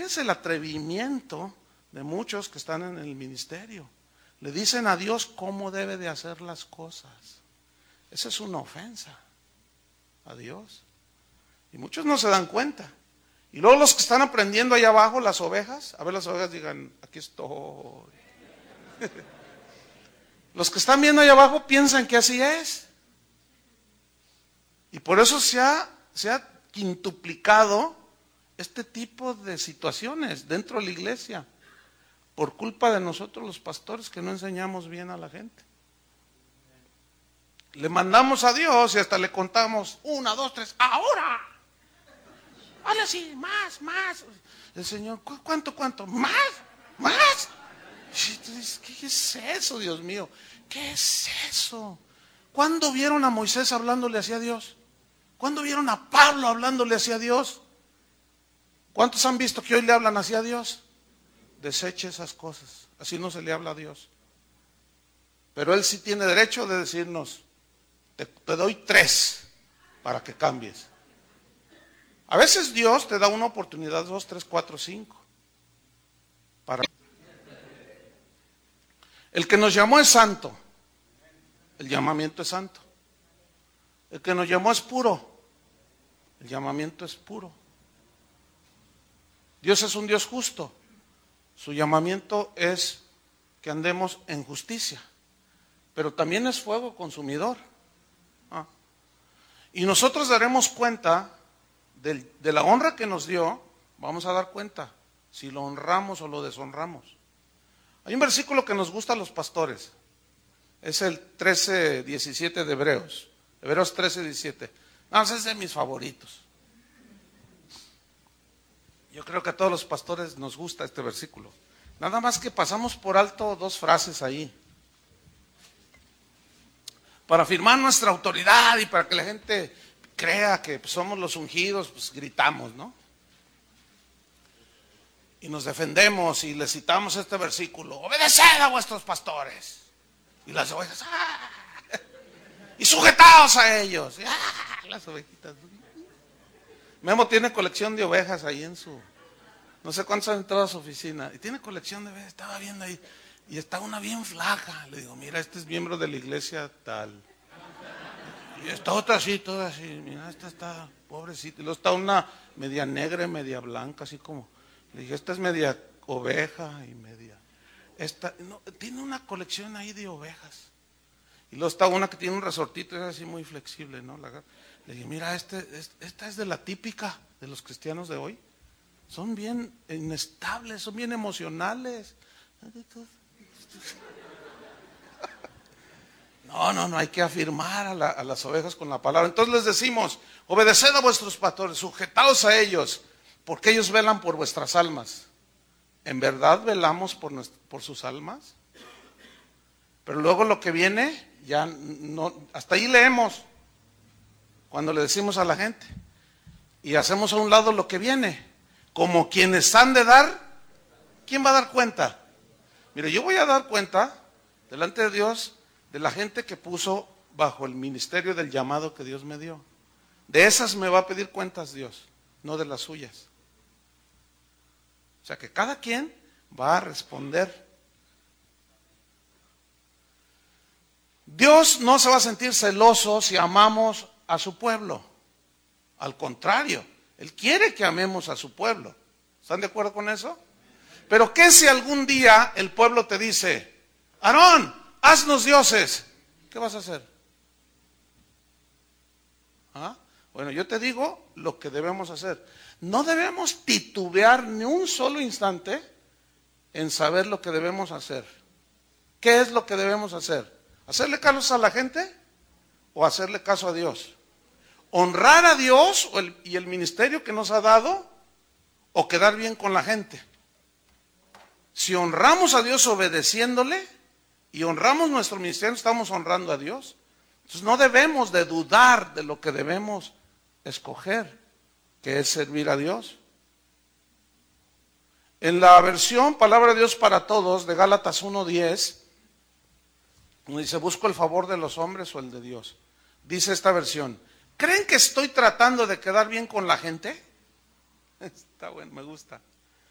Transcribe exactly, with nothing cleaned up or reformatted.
Fíjense el atrevimiento de muchos que están en el ministerio. Le dicen a Dios cómo debe de hacer las cosas. Esa es una ofensa a Dios. Y muchos no se dan cuenta. Y luego los que están aprendiendo allá abajo, las ovejas, a ver las ovejas digan, aquí estoy. Los que están viendo allá abajo piensan que así es. Y por eso se ha, se ha quintuplicado este tipo de situaciones dentro de la iglesia. Por culpa de nosotros los pastores que no enseñamos bien a la gente. Le mandamos a Dios y hasta le contamos, una, dos, tres, ahora. Vale así, más, más. El Señor, ¿cu- ¿cuánto, cuánto? ¿Más? ¿Más? ¿Qué es eso, Dios mío? ¿Qué es eso? ¿Cuándo vieron a Moisés hablándole hacia Dios? ¿Cuándo vieron a Pablo hablándole hacia Dios? ¿Cuántos han visto que hoy le hablan hacia Dios? Deseche esas cosas. Así no se le habla a Dios. Pero Él sí tiene derecho de decirnos, te, te doy tres para que cambies. A veces Dios te da una oportunidad, dos, tres, cuatro, cinco. Para... El que nos llamó es santo. El llamamiento es santo. El que nos llamó es puro. El llamamiento es puro. Dios es un Dios justo. Su llamamiento es que andemos en justicia. Pero también es fuego consumidor. Ah. Y nosotros daremos cuenta de, de la honra que nos dio. Vamos a dar cuenta si lo honramos o lo deshonramos. Hay un versículo que nos gusta a los pastores. Es el trece diecisiete de Hebreos. Hebreos trece diecisiete. No, ese es de mis favoritos. Yo creo que a todos los pastores nos gusta este versículo. Nada más que pasamos por alto dos frases ahí. Para afirmar nuestra autoridad y para que la gente crea que somos los ungidos, pues gritamos, ¿no? Y nos defendemos y le citamos este versículo. Obedeced a vuestros pastores. Y las ovejas, ¡ah! Y sujetaos a ellos. ¡Ah! Las ovejitas. Memo tiene colección de ovejas ahí en su... No sé cuántos han entrado a su oficina. Y tiene colección de ovejas. Estaba viendo ahí. Y está una bien flaca. Le digo, mira, este es miembro de la iglesia tal. Y está otra así, toda así. Mira, esta está pobrecita. Y luego está una media negra y media blanca, así como... Le dije, esta es media oveja y media... Esta, no, tiene una colección ahí de ovejas. Y luego está una que tiene un resortito, es así muy flexible, ¿no? La, le dije, mira, este, este, esta es de la típica de los cristianos de hoy. Son bien inestables, son bien emocionales. No, no, no, hay que afirmar a, la, a las ovejas con la palabra. Entonces les decimos, obedeced a vuestros pastores, sujetaos a ellos, porque ellos velan por vuestras almas. ¿En verdad velamos por, nuestro, por sus almas? Pero luego lo que viene, ya no, hasta ahí leemos, cuando le decimos a la gente, y hacemos a un lado lo que viene, como quienes han de dar, ¿quién va a dar cuenta? Mire, yo voy a dar cuenta, delante de Dios, de la gente que puso bajo el ministerio del llamado que Dios me dio. De esas me va a pedir cuentas Dios, no de las suyas. O sea que cada quien va a responder. Dios no se va a sentir celoso si amamos a su pueblo. Al contrario, Él quiere que amemos a su pueblo. ¿Están de acuerdo con eso? Pero ¿qué si algún día el pueblo te dice, Aarón, haznos dioses? ¿Qué vas a hacer? ¿Ah? Bueno, yo te digo lo que debemos hacer. No debemos titubear ni un solo instante en saber lo que debemos hacer. ¿Qué es lo que debemos hacer? ¿Hacerle caso a la gente o hacerle caso a Dios? ¿Honrar a Dios o el, y el ministerio que nos ha dado o quedar bien con la gente? Si honramos a Dios obedeciéndole y honramos nuestro ministerio, estamos honrando a Dios. Entonces no debemos de dudar de lo que debemos escoger, que es servir a Dios. En la versión Palabra de Dios para Todos de Gálatas uno diez, dice, busco el favor de los hombres o el de Dios. Dice esta versión, ¿creen que estoy tratando de quedar bien con la gente? Está bueno, me gusta.